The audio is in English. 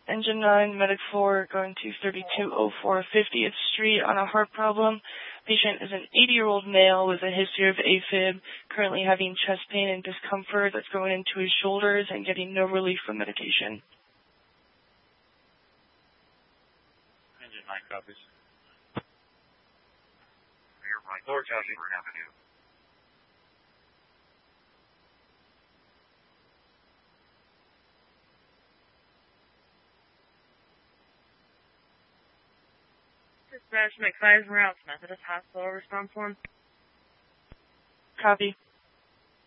Engine 9, Medic 4, going to 3204 50th Street on a heart problem. Patient is an 80-year-old male with a history of AFib, currently having chest pain and discomfort that's going into his shoulders and getting no relief from medication. Engine 9 copies. Rear right, North Avenue. Dispatch McFive Routes Methodist Hospital response 1. Copy.